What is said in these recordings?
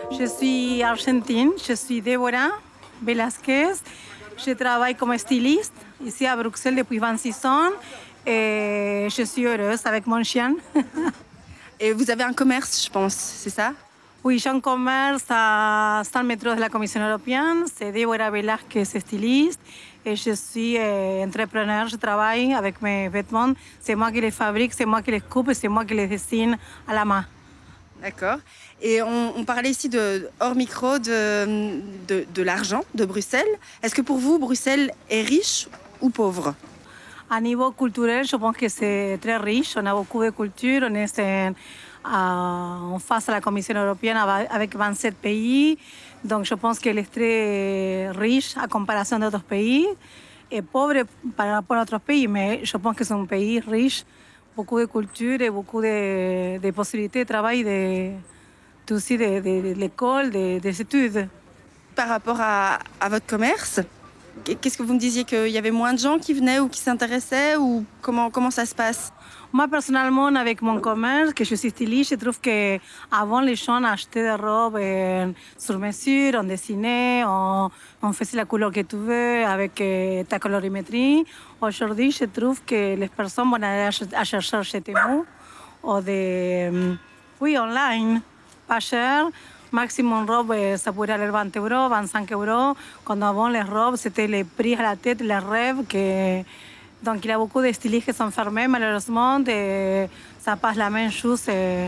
Je suis argentine, je suis Déborah Velázquez. Je travaille comme styliste ici à Bruxelles depuis 26 ans et je suis heureuse avec mon chien. Et vous avez un commerce, je pense, c'est ça? Oui, j'ai un commerce à 100 mètres de la Commission européenne. C'est Déborah Velázquez, styliste. Et je suis entrepreneur, je travaille avec mes vêtements. C'est moi qui les fabrique, c'est moi qui les coupe et c'est moi qui les dessine à la main. D'accord. Et on parlait ici hors micro de l'argent de Bruxelles. Est-ce que pour vous, Bruxelles est riche ou pauvre? À niveau culturel, je pense que c'est très riche. On a beaucoup de culture. On est en face à la Commission européenne avec 27 pays. Donc, je pense qu'elle est très riche à comparaison d'autres pays. Et pauvre par rapport à d'autres pays. Mais je pense que c'est un pays riche, beaucoup de culture et beaucoup de possibilités de travail, aussi de l'école, des études. Par rapport à votre commerce, qu'est-ce que vous me disiez, qu'il y avait moins de gens qui venaient ou qui s'intéressaient, ou comment ça se passe? Moi, personnellement, avec mon commerce, que je suis styliste, je trouve qu'avant, les gens achetaient des robes sur mesure, on dessinait, on faisait la couleur que tu veux avec ta colorimétrie. Aujourd'hui, je trouve que les personnes vont aller à chercher chez Temu ou oui, online, pas cher. Maximum robe, ça pourrait aller 20 euros, 25 euros. Quand avant, les robes, c'était les prix à la tête, les rêves. Donc, il y a beaucoup de stylistes qui sont fermés, malheureusement. Ça passe la même chose.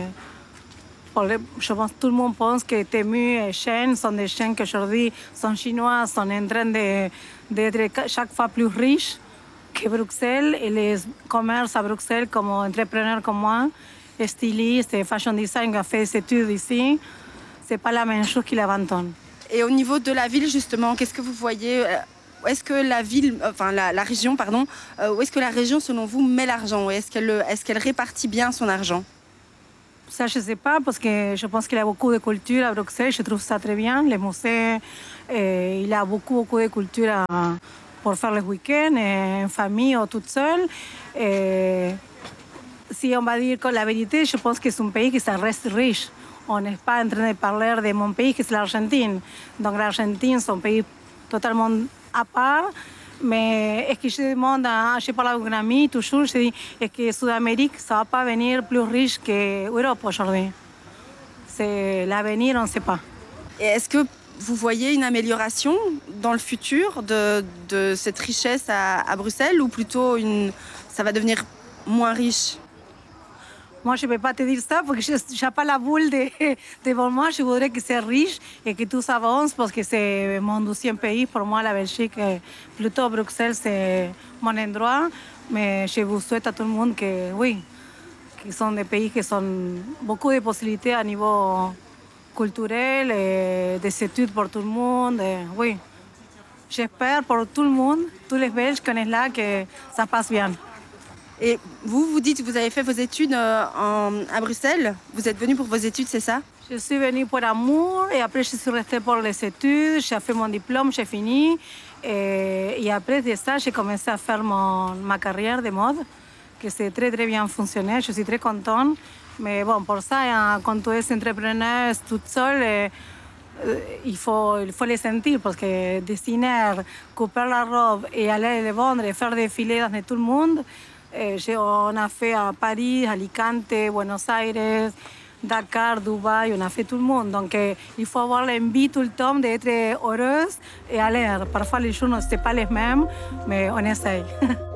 Je pense que tout le monde pense que Temu et Shein sont des chaînes qui aujourd'hui sont chinoises, sont en train d'être chaque fois plus riches que Bruxelles. Et les commerces à Bruxelles, comme entrepreneurs comme moi, stylistes et fashion design qui ont fait des études ici, c'est pas la même chose qu'il y a 20 ans. Et au niveau de la ville, justement, qu'est-ce que vous voyez? Est-ce que la ville, enfin la région, pardon, où est-ce que la région, selon vous, met l'argent? Est-ce qu'elle répartit bien son argent? Ça, je ne sais pas, parce que je pense qu'il y a beaucoup de culture à Bruxelles. Je trouve ça très bien. Les musées, il y a beaucoup de culture pour faire les week-ends, en famille ou toute seule. Si on va dire que la vérité, je pense que c'est un pays qui ça reste riche. On n'est pas en train de parler de mon pays, qui est l'Argentine. Donc l'Argentine, c'est un pays totalement à part. Mais est-ce que je demande, je parle avec un ami toujours, je dis, est-ce que Sud-Amérique, ça ne va pas venir plus riche que l'Europe aujourd'hui? C'est l'avenir, on ne sait pas. Et est-ce que vous voyez une amélioration dans le futur de cette richesse à Bruxelles, ou plutôt ça va devenir moins riche? Moi, je ne peux pas te dire ça parce que je n'ai pas la boule devant moi. Je voudrais que c'est riche et que tout s'avance parce que c'est mon 12e pays. Pour moi, la Belgique, plutôt Bruxelles, c'est mon endroit. Mais je vous souhaite à tout le monde que, oui, qui sont des pays qui ont beaucoup de possibilités à niveau culturel, et des études pour tout le monde. Oui, j'espère pour tout le monde, tous les Belges qui sont là, que ça passe bien. Et vous dites que vous avez fait vos études à Bruxelles. Vous êtes venu pour vos études, c'est ça? Je suis venue pour amour et après je suis restée pour les études. J'ai fait mon diplôme, j'ai fini. Et après de ça, j'ai commencé à faire ma carrière de mode, que c'est très bien fonctionné. Je suis très contente. Mais bon, pour ça, quand tu es entrepreneur toute seule, il faut les sentir parce que dessiner, couper la robe et aller les vendre et faire défiler dans tout le monde. On a fait à Paris, Alicante, Buenos Aires, Dakar, Dubaï, on a fait tout le monde. Donc il faut avoir l'envie tout le temps d'être heureuse et aller. Parfois les choses ne sont pas les mêmes, mais on essaye.